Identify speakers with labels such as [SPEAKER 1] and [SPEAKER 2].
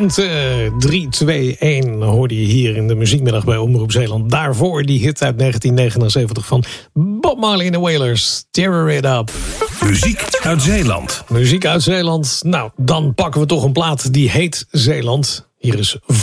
[SPEAKER 1] Twente, 3-2-1 hoorde je hier in de muziekmiddag bij Omroep Zeeland. Daarvoor die hit uit 1979 van Bob Marley en de Wailers, Tear It Up.
[SPEAKER 2] Muziek uit Zeeland.
[SPEAKER 1] Muziek uit Zeeland. Nou, dan pakken we toch een plaat die heet Zeeland. Hier is